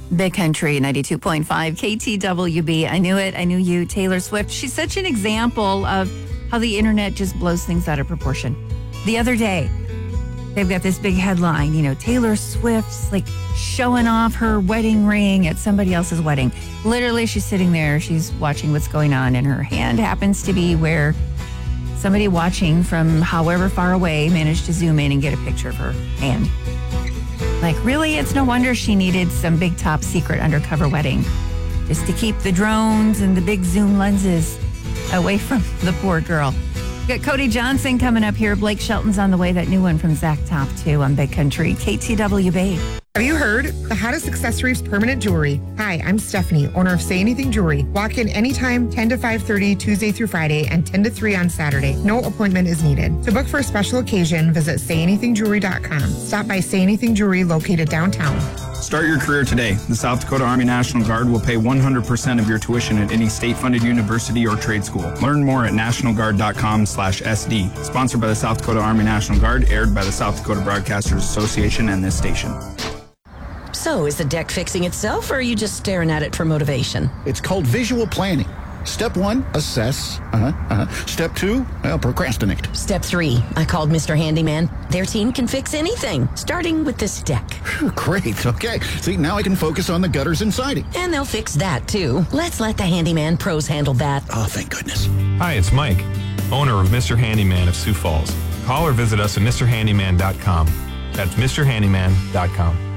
Big Country 92.5 KTWB. I knew it. I knew you, Taylor Swift. She's such an example of how the internet just blows things out of proportion. The other day, they've got this big headline, Taylor Swift's like showing off her wedding ring at somebody else's wedding. Literally, she's sitting there, she's watching what's going on, and her hand happens to be where somebody watching from however far away managed to zoom in and get a picture of her hand. Like, really? It's no wonder she needed some big top secret undercover wedding just to keep the drones and the big zoom lenses away from the poor girl. Got Cody Johnson coming up here. Blake Shelton's on the way. That new one from Zach Top, too, on Big Country. KTWB. Have you heard? The hottest accessories, permanent jewelry. Hi, I'm Stephanie, owner of Say Anything Jewelry. Walk in anytime, 10 to 5:30, Tuesday through Friday, and 10 to 3 on Saturday. No appointment is needed. To book for a special occasion, visit sayanythingjewelry.com. Stop by Say Anything Jewelry, located downtown. Start your career today. The South Dakota Army National Guard will pay 100% of your tuition at any state-funded university or trade school. Learn more at nationalguard.com/SD. Sponsored by the South Dakota Army National Guard, aired by the South Dakota Broadcasters Association and this station. So, is the deck fixing itself, or are you just staring at it for motivation? It's called visual planning. Step 1, assess. Step 2, procrastinate. Step 3, I called Mr. Handyman. Their team can fix anything, starting with this deck. Great, okay. See, now I can focus on the gutters and siding. And they'll fix that, too. Let's let the Handyman pros handle that. Oh, thank goodness. Hi, it's Mike, owner of Mr. Handyman of Sioux Falls. Call or visit us at MrHandyman.com. That's MrHandyman.com.